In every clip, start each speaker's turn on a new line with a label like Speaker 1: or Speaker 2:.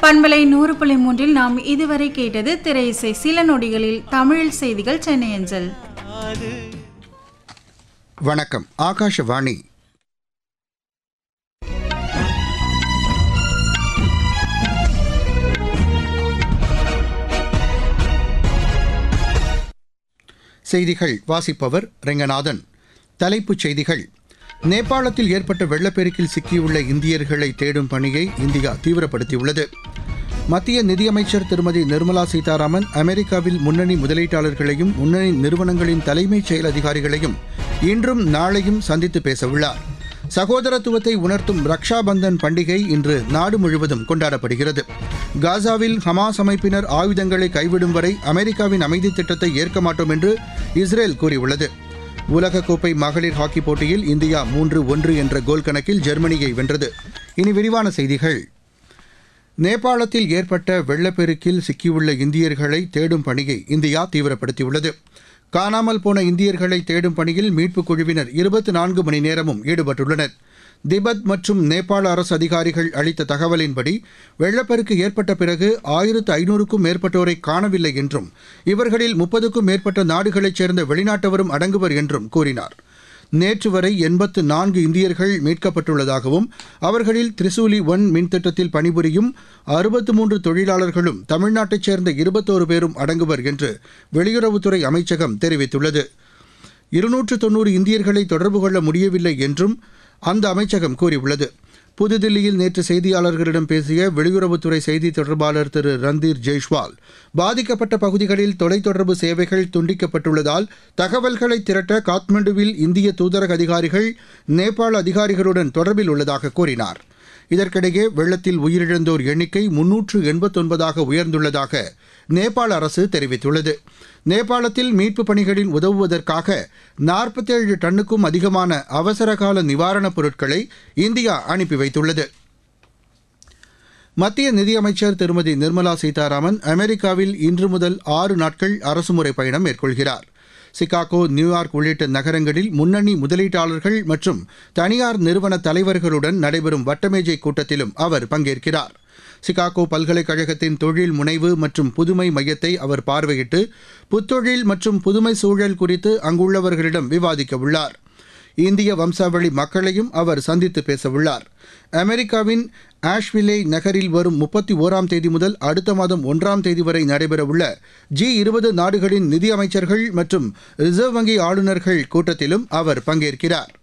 Speaker 1: பண்பலை 100.3 நாம் இதுவரை கேட்டது திரை இசை. சில நொடிகளில் தமிழில் செய்திகள் சென்னை அஞ்சல்.
Speaker 2: வணக்கம், ஆகாஷவாணி. செய்திகள் வாசிப்பவர் ரெங்கநாதன். தலைப்புச் செய்திகள்: நேபாளத்தில் ஏற்பட்ட வெள்ளப்பெருக்கில் சிக்கியுள்ள இந்தியர்களை தேடும் பணியை இந்தியா தீவிரப்படுத்தியுள்ளது. மத்திய நிதியமைச்சர் திருமதி நிர்மலா சீதாராமன் அமெரிக்காவில் முன்னணி முதலீட்டாளர்களையும் முன்னணி நிறுவனங்களின் தலைமைச் செயல் அதிகாரிகளையும் இன்றும் நாளையும் சந்தித்து பேசவுள்ளார். சகோதரத்துவத்தை உணர்த்தும் ரக்ஷா பந்தன் பண்டிகை இன்று நாடு முழுவதும் கொண்டாடப்படுகிறது. காசாவில் ஹமாஸ் அமைப்பினர் ஆயுதங்களை கைவிடும் வரை அமெரிக்காவின் அமைதி திட்டத்தை ஏற்க மாட்டோம் என்று இஸ்ரேல் கூறியுள்ளது. உலகக்கோப்பை மகளிர் ஹாக்கி போட்டியில் இந்தியா 3-1 என்ற கோல் கணக்கில் ஜெர்மனியை வென்றது. இனி விரிவான செய்திகள். நேபாளத்தில் ஏற்பட்ட வெள்ளப்பெருக்கில் சிக்கியுள்ள இந்தியர்களை தேடும் பணியை இந்தியா தீவிரப்படுத்தியுள்ளது. காணாமல் போன இந்தியர்களை தேடும் பணியில் மீட்புக் குழுவினர் 24 மணி நேரமும் ஈடுபட்டுள்ளனர். திபெத் மற்றும் நேபாள அரசு அதிகாரிகள் அளித்த தகவலின்படி வெள்ளப்பெருக்கு ஏற்பட்ட பிறகு 1500க்கும் மேற்பட்டோரை காணவில்லை என்றும் இவர்களில் 30க்கும் மேற்பட்ட நாடுகளைச் சேர்ந்த வெளிநாட்டவரும் அடங்குவர் என்றும் கூறினார். நேற்று வரை 84 இந்தியர்கள் மீட்கப்பட்டுள்ளதாகவும் அவர்களில் திரிசூலி 1 மின்திட்டத்தில் பணிபுரியும் 63 தொழிலாளர்களும் தமிழ்நாட்டைச் சேர்ந்த 21 பேரும் அடங்குவர் என்று வெளியுறவுத்துறை அமைச்சகம் தெரிவித்துள்ளது. 290 இந்தியர்களை தொடர்பு கொள்ள முடியவில்லை என்றும் அந்த அமைச்சகம் கூறியுள்ளது. புதுதில்லியில் நேற்று செய்தியாளர்களிடம் பேசிய வெளியுறவுத்துறை செய்தி தொடர்பாளர் திரு ரந்தீர் ஜெய்ஷ்வால், பாதிக்கப்பட்ட பகுதிகளில் தொலைத்தொடர்பு சேவைகள் துண்டிக்கப்பட்டுள்ளதால் தகவல்களை திரட்ட காத்மண்டுவில் இந்திய தூதரக அதிகாரிகள் நேபாள அதிகாரிகளுடன் தொடர்பில் உள்ளதாக கூறினார். இதற்கிடையே வெள்ளத்தில் உயிரிழந்தோர் எண்ணிக்கை 389ஆக உயர்ந்துள்ளதாக நேபாள அரசு தெரிவித்துள்ளது. நேபாளத்தில் மீட்புப் பணிகளில் உதவுவதற்காக 47 டன்னுக்கும் அதிகமான அவசரகால நிவாரணப் பொருட்களை இந்தியா அனுப்பி வைத்துள்ளது. மத்திய நிதியமைச்சர் திருமதி நிர்மலா சீதாராமன் அமெரிக்காவில் இன்று முதல் 6 நாட்கள் அரசுமுறை பயணம் மேற்கொள்கிறார். சிகாகோ, நியூயார்க் உள்ளிட்ட நகரங்களில் முன்னணி முதலீட்டாளர்கள் மற்றும் தனியார் நிறுவன தலைவர்களுடன் நடைபெறும் வட்டமேஜை கூட்டத்திலும் அவர் பங்கேற்கிறார். சிகாகோ பல்கலைக்கழகத்தின் தொழில் முனைவு மற்றும் புதுமை மையத்தை அவர் பார்வையிட்டு புத்தொழில் மற்றும் புதுமை சூழல் குறித்து அங்குள்ளவர்களிடம் விவாதிக்க உள்ளார். இந்திய வம்சாவளி மக்களையும் அவர் சந்தித்து பேசவுள்ளார். அமெரிக்காவின் ஆஷ்வில்லே நகரில் வரும் 31ஆம் தேதி முதல் அடுத்த மாதம் 1ஆம் தேதி வரை நடைபெறவுள்ள G20 நாடுகளின் நிதி அமைச்சர்கள் மற்றும் ரிசர்வ் வங்கி ஆளுநர்கள் கூட்டத்திலும் அவர் பங்கேற்கிறார்.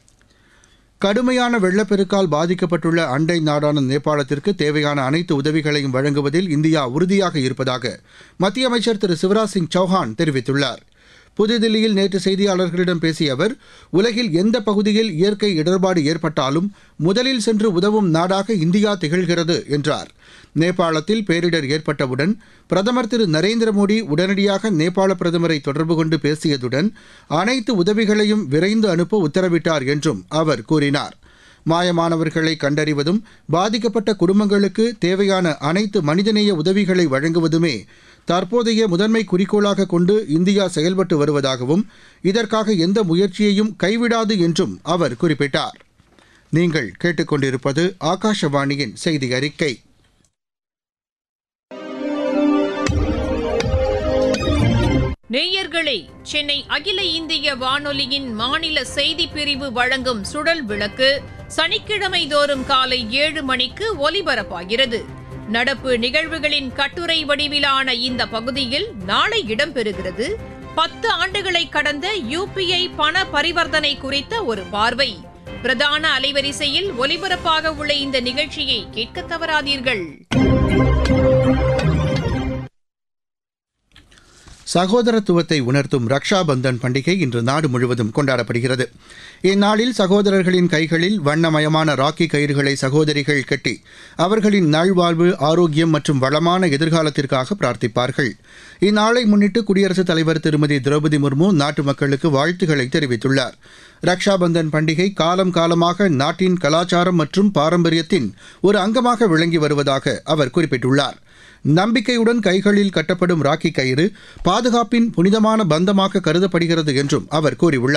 Speaker 2: கடுமையான வெள்ளப்பெருக்கால் பாதிக்கப்பட்டுள்ள அண்டை நாடான நேபாளத்திற்கு தேவையான அனைத்து உதவிகளையும் வழங்குவதில் இந்தியா உறுதியாக இருப்பதாக மத்திய அமைச்சர் திரு சிவராஜ் சிங் சௌஹான் தெரிவித்துள்ளார். புதுதில்லியில் நேற்று செய்தியாளர்களிடம் பேசிய அவர், உலகில் எந்த பகுதியில் இயற்கை இடர்பாடு ஏற்பட்டாலும் முதலில் சென்று உதவும் நாடாக இந்தியா திகழ்கிறது என்றார். நேபாளத்தில் பேரிடர் ஏற்பட்டவுடன் பிரதமர் திரு நரேந்திர மோடி உடனடியாக நேபாள பிரதமரை தொடர்பு கொண்டு பேசியதுடன் அனைத்து உதவிகளையும் விரைந்து அனுப்ப உத்தரவிட்டார் என்றும் அவர் கூறினார். மாயமானவர்களை கண்டறிவதும் பாதிக்கப்பட்ட குடும்பங்களுக்கு தேவையான அனைத்து மனிதநேய உதவிகளை வழங்குவதுமே தற்போதைய முதன்மை குறிக்கோளாக கொண்டு இந்தியா செயல்பட்டு வருவதாகவும் இதற்காக எந்த முயற்சியையும் கைவிடாது என்றும் அவர் குறிப்பிட்டார். நீங்கள் கேட்டுக்கொண்டிருப்பது ஆகாஷவாணியின் செய்தி அறிக்கை.
Speaker 3: நேயர்களே, சென்னை அகில இந்திய வானொலியின் மாநில செய்திப் பிரிவு வழங்கும் சுழல் விளக்கு சனிக்கிழமை தோறும் காலை 7 மணிக்கு ஒலிபரப்பாகிறது. நடப்பு நிகழ்வுகளின் கட்டுரை வடிவிலான இந்த பகுதியில் நாளை இடம்பெறுகிறது. 10 ஆண்டுகளை கடந்த UPI பண பரிவர்த்தனை குறித்த ஒரு பார்வை. பிரதான அலைவரிசையில் ஒலிபரப்பாக உள்ள இந்த நிகழ்ச்சியை கேட்க தவறாதீர்கள்.
Speaker 2: சகோதரத்துவத்தை உணர்த்தும் ரக்ஷா பந்தன் பண்டிகை இன்று நாடு முழுவதும் கொண்டாடப்படுகிறது. இந்நாளில் சகோதரர்களின் கைகளில் வண்ணமயமான ராக்கி கயிறுகளை சகோதரிகள் கட்டி அவர்களின் நல்வாழ்வு, ஆரோக்கியம் மற்றும் வளமான எதிர்காலத்திற்காக பிரார்த்திப்பார்கள். இந்நாளை முன்னிட்டு குடியரசுத் தலைவர் திருமதி திரௌபதி முர்மு நாட்டு மக்களுக்கு வாழ்த்துக்களை தெரிவித்துள்ளார். ரக்ஷா பந்தன் பண்டிகை காலம் காலமாக நாட்டின் கலாச்சாரம் மற்றும் பாரம்பரியத்தின் ஒரு அங்கமாக விளங்கி வருவதாக அவர் குறிப்பிட்டுள்ளார். நம்பிக்கையுடன் கைகளில் கட்டப்படும் ராக்கி கயிறு பாதுகாப்பின் புனிதமான பந்தமாக கருதப்படுகிறது என்றும் அவர் கூறியுள்ளார்.